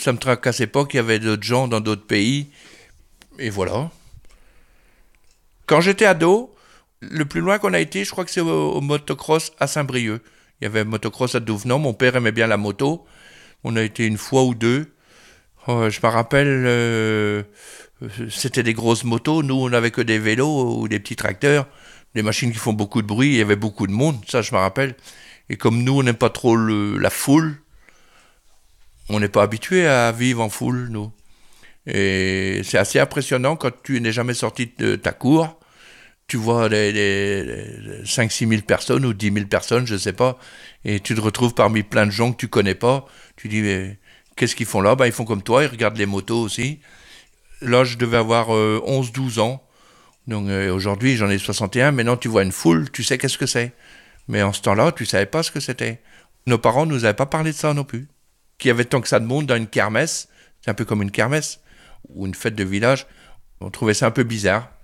ça me tracassait pas qu'il y avait d'autres gens dans d'autres pays. Et voilà. Quand j'étais ado, le plus loin qu'on a été, je crois que c'est au motocross à Saint-Brieuc. Il y avait un motocross à Douvenant. Mon père aimait bien la moto. On a été une fois ou deux. Oh, je me rappelle, c'était des grosses motos. Nous, on n'avait que des vélos ou des petits tracteurs. Des machines qui font beaucoup de bruit. Il y avait beaucoup de monde. Ça, je me rappelle. Et comme nous, on n'aime pas trop la foule, on n'est pas habitué à vivre en foule, nous. Et c'est assez impressionnant quand tu n'es jamais sorti de ta cour. Tu vois les 5-6 000 personnes ou 10 000 personnes, je ne sais pas, et tu te retrouves parmi plein de gens que tu connais pas. Tu dis, mais qu'est-ce qu'ils font là? Ben, ils font comme toi, ils regardent les motos aussi. Là, je devais avoir 11-12 ans. Donc aujourd'hui, j'en ai 61. Maintenant, tu vois une foule, tu sais qu'est-ce que c'est. Mais en ce temps-là, tu savais pas ce que c'était. Nos parents nous avaient pas parlé de ça non plus. Qu'il y avait tant que ça de monde dans une kermesse, c'est un peu comme une kermesse, ou une fête de village, on trouvait ça un peu bizarre.